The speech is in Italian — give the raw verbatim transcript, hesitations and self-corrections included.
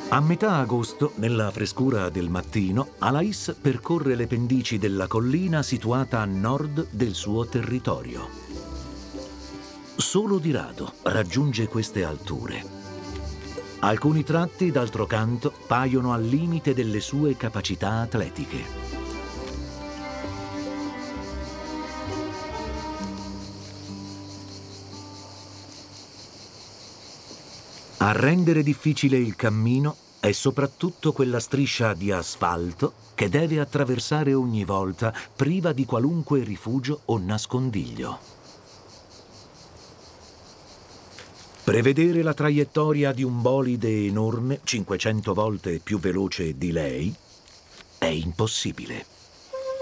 A metà agosto, nella frescura del mattino, Alais percorre le pendici della collina situata a nord del suo territorio. Solo di rado raggiunge queste alture. Alcuni tratti, d'altro canto, paiono al limite delle sue capacità atletiche. A rendere difficile il cammino è soprattutto quella striscia di asfalto che deve attraversare ogni volta, priva di qualunque rifugio o nascondiglio. Prevedere la traiettoria di un bolide enorme, cinquecento volte più veloce di lei, è impossibile.